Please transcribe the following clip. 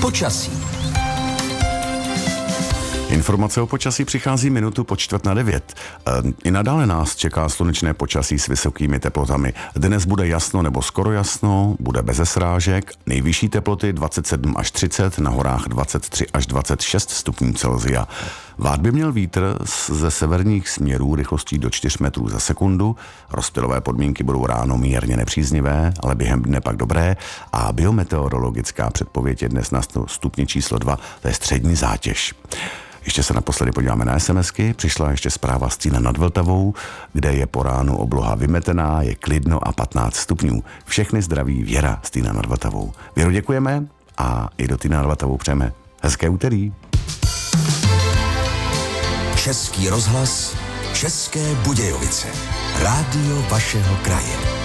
Počasí. Informace o počasí přichází minutu po 8:45. I nadále nás čeká slunečné počasí s vysokými teplotami. Dnes bude jasno nebo skoro jasno, bude beze srážek, nejvyšší teploty 27 až 30, na horách 23 až 26 stupňů Celsia. Vát by měl vítr ze severních směrů rychlostí do 4 metrů za sekundu. Rozptylové podmínky budou ráno mírně nepříznivé, ale během dne pak dobré. A biometeorologická předpověď je dnes na stupni číslo 2, to je střední zátěž. Ještě se naposledy podíváme na SMSky. Přišla ještě zpráva z Týna nad Vltavou, kde je po ránu obloha vymetená, je klidno a 15 stupňů. Všechny zdraví Věra z Týna nad Vltavou. Věro, děkujeme a i do Týna nad Vltavou přejeme hezké úterý. Český rozhlas, České Budějovice. Rádio vašeho kraje.